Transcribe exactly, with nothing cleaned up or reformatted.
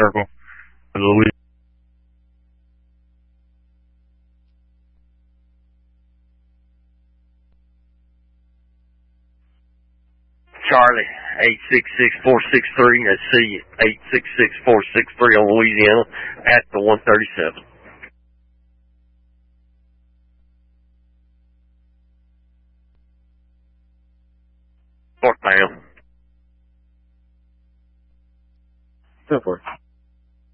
circle. Louisiana. Charlie, eight six six four six three, that's C, eight six six four six three on Louisiana at the one thirty-seven. Northbound. Go for it.